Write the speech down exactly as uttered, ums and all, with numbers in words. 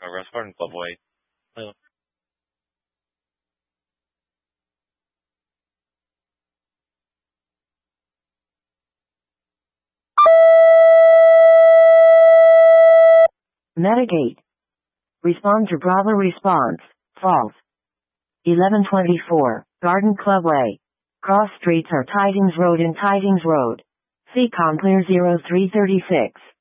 Progress Garden Club Way. Uh, Metagate. Respond to Bravo response. False. eleven twenty-four, Garden Club Way. Cross streets are Tidings Road and Tidings Road. C COM clear zero three thirty-six.